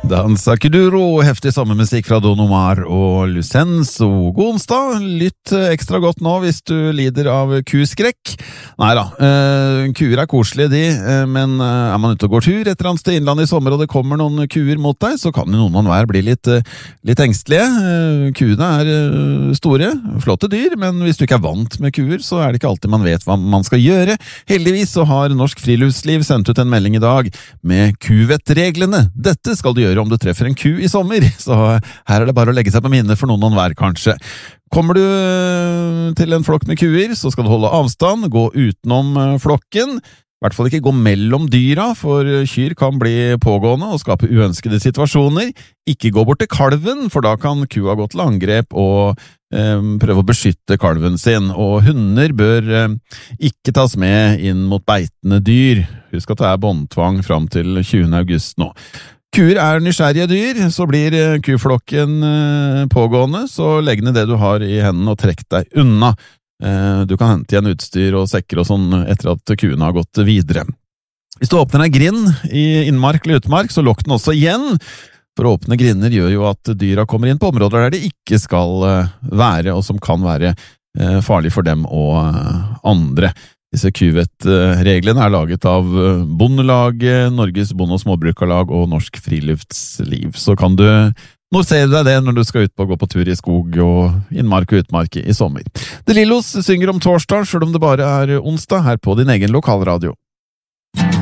Dansa Kuduro, heftig sommermusikk fra Don Omar og Lucenzo. God onsdag, lytt ekstra godt nå hvis du lider av kuskrekk. Neida, kuer koselige de, men man ute og går tur et eller annet sted innland i sommer og det kommer noen kuer mot deg, så kan jo noen hver bli litt engstelige. Kuene store, flotte dyr, men hvis du ikke vant med kuer, så det ikke alltid man vet hva man skal gjøre. Heldigvis så har Norsk Friluftsliv sendt ut en melding i dag med kuvettreglene. Dette skal du gjøre om du treffer en ku i sommer, så her det bare å legge seg på minne for noen hver kanskje. Kommer du til en flokk med kuer, så skal du holde avstand, gå utenom flokken, i hvert fall ikke gå mellom dyra, for kyr kan bli pågående og skape uønskede situasjoner. Ikke gå bort til kalven, for da kan kua gå til angrep og prøve å beskytte kalven sin. Og hunder bør ikke tas med inn mot beitende dyr. Husk at det båndtvang fram til 20. august nå. Kuer nysgjerrige dyr, så blir kuflokken pågående, så legg ned det du har i hendene og trekk deg unna. Du kan hente igjen utstyr og sekker og sånn etter at kuene har gått videre. Hvis du åpner en grind i innmark eller utmark, så lukk den også igjen. For åpne grinder gjør jo at dyra kommer inn på områder der de ikke skal være, og som kan være farlig for dem og andre. Disse kuvettreglene laget av Bondelaget, Norges Bonde- og Småbrukarlag og Norsk Friluftsliv. Så kan du notere deg det når du skal ut på å gå på tur i skog og innmark og utmark i sommer. De Lillos synger om torsdag, selv om det bare onsdag, her på din egen lokalradio.